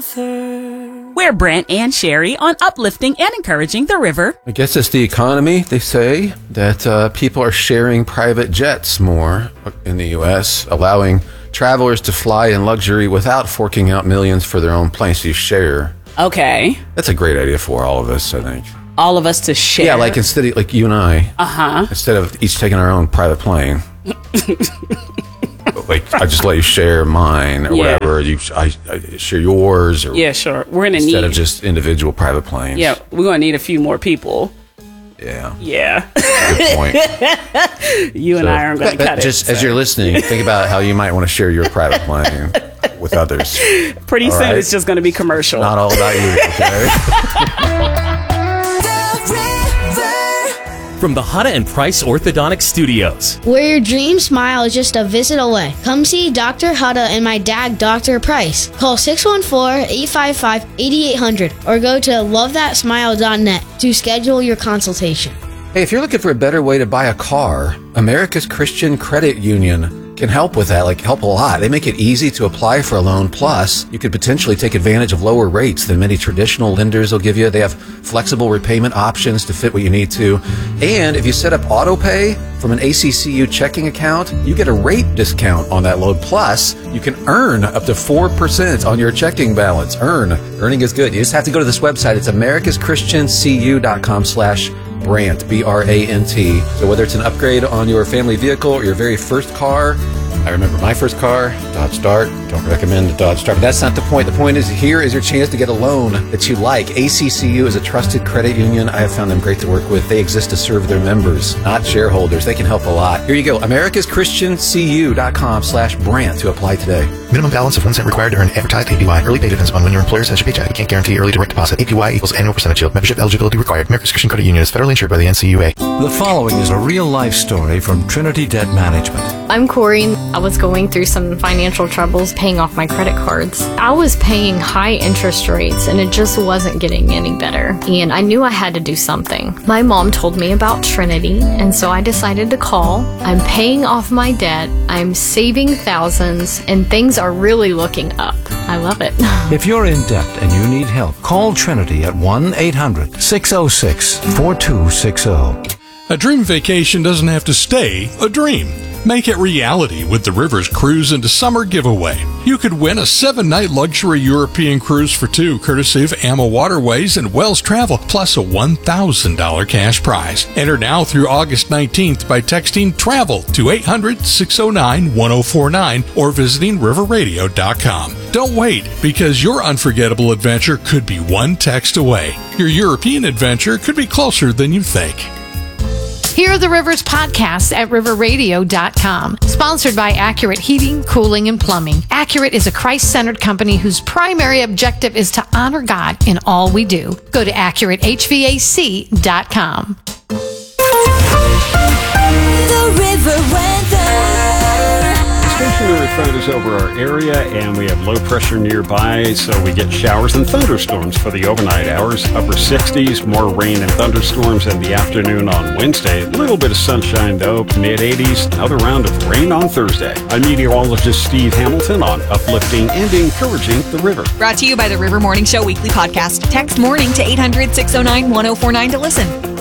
author. We're Brent and Sherry on uplifting and encouraging the river. I guess it's the economy. They say that people are sharing private jets more in the U.S., allowing travelers to fly in luxury without forking out millions for their own plane. So you share. Okay. That's a great idea for all of us, I think. All of us to share. Yeah, like instead of like you and I. Uh-huh. Instead of each taking our own private plane. Like I just let you share mine or whatever. I share yours. Or yeah, sure. We're gonna instead of just individual private planes. Yeah, we're gonna need a few more people. Yeah. Yeah. Good point. You and I aren't gonna cut just as you're listening, think about how you might want to share your private plane with others. Pretty soon it's just gonna be commercial. Not all about you, okay? From the Hutta and Price Orthodontic Studios, where your dream smile is just a visit away. Come see Dr. Hutta and my dad, Dr. Price. Call 614-855-8800 or go to lovethatsmile.net to schedule your consultation. Hey, if you're looking for a better way to buy a car, America's Christian Credit Union can help with that, help a lot. They make it easy to apply for a loan. Plus, you could potentially take advantage of lower rates than many traditional lenders will give you. They have flexible repayment options to fit what you need to. And if you set up auto pay from an ACCU checking account, you get a rate discount on that loan. Plus, you can earn up to 4% on your checking balance. Earning is good. You just have to go to this website. It's americaschristiancu.com/Brant, B-R-A-N-T. So whether it's an upgrade on your family vehicle or your very first car, I remember my first car, Dodge Dart. Don't recommend the Dodge Dart, but that's not the point. The point is, here is your chance to get a loan that you like. ACCU is a trusted credit union. I have found them great to work with. They exist to serve their members, not shareholders. They can help a lot. Here you go, americaschristiancu.com/Brant to apply today. Minimum balance of 1 cent required to earn advertised APY. Early pay depends on when your employer sends your paycheck. We can't guarantee early direct deposit. APY equals annual percentage yield. Membership eligibility required. America's Christian Credit Union is federally insured by the NCUA. The following is a real-life story from Trinity Debt Management. I'm Corey. I was going through some financial troubles paying off my credit cards. I was paying high interest rates and it just wasn't getting any better. And I knew I had to do something. My mom told me about Trinity, and so I decided to call. I'm paying off my debt. I'm saving thousands, and things are really looking up. I love it. If you're in debt and you need help, call Trinity at 1-800-606-4260. A dream vacation doesn't have to stay a dream. Make it reality with the Rivers Cruise into Summer giveaway. You could win a 7-night luxury European cruise for 2, courtesy of AMA Waterways and Wells Travel, plus a $1,000 cash prize. Enter now through August 19th by texting TRAVEL to 800-609-1049 or visiting riverradio.com. Don't wait, because your unforgettable adventure could be one text away. Your European adventure could be closer than you think. Hear the Rivers podcast at riverradio.com. Sponsored by Accurate Heating, Cooling, and Plumbing. Accurate is a Christ-centered company whose primary objective is to honor God in all we do. Go to AccurateHVAC.com. The River Weather. Stationary front is over our area, and we have low pressure nearby, so we get showers and thunderstorms for the overnight hours. Upper 60s, more rain and thunderstorms in the afternoon on Wednesday. A little bit of sunshine, though, mid-80s. Another round of rain on Thursday. I'm meteorologist Steve Hamilton on uplifting and encouraging the river. Brought to you by the River Morning Show weekly podcast. Text morning to 800-609-1049 to listen.